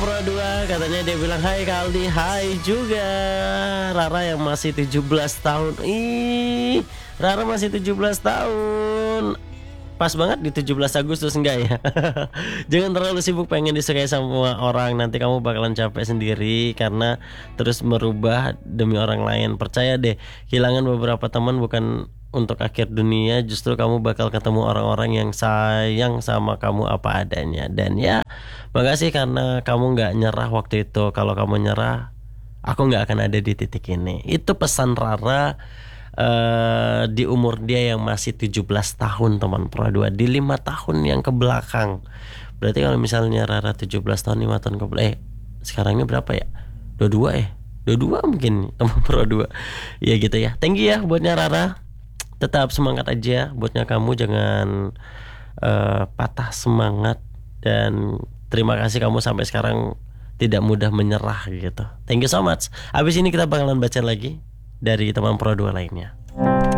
Pro 2 katanya dia bilang hai Kak Aldi, hai juga Rara yang masih 17 tahun. Ih, Rara masih 17 tahun. Pas banget di 17 Agustus enggak ya? Jangan terlalu sibuk pengen disukai sama orang, nanti kamu bakalan capek sendiri karena terus merubah demi orang lain. Percaya deh, kehilangan beberapa teman bukan untuk akhir dunia, justru kamu bakal ketemu orang-orang yang sayang sama kamu apa adanya. Dan ya, makasih karena kamu nggak nyerah waktu itu. Kalau kamu nyerah, aku nggak akan ada di titik ini. Itu pesan Rara di umur dia yang masih 17 tahun teman Pro 2, di 5 tahun yang ke belakang. Berarti kalau misalnya Rara 17 tahun 5 tahun ke belakang, sekarang ini berapa ya? 22 ya? 22 mungkin teman Pro 2. Ya gitu ya. Thank you ya buatnya Rara. Tetap semangat aja buatnya kamu, jangan patah semangat, dan terima kasih kamu sampai sekarang tidak mudah menyerah gitu. Thank you so much. Habis ini kita bakalan baca lagi dari teman Pro 2 lainnya.